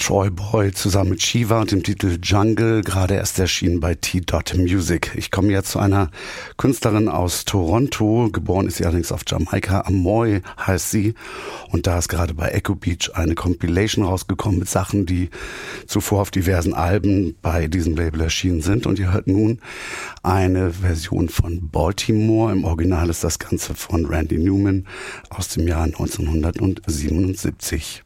Troy Boy zusammen mit Shiva und dem Titel Jungle, gerade erst erschienen bei T-Dot Music. Ich komme jetzt zu einer Künstlerin aus Toronto, geboren ist sie allerdings auf Jamaika, Amoy heißt sie, und da ist gerade bei Echo Beach eine Compilation rausgekommen mit Sachen, die zuvor auf diversen Alben bei diesem Label erschienen sind, und ihr hört nun eine Version von Baltimore. Im Original ist das Ganze von Randy Newman aus dem Jahr 1977.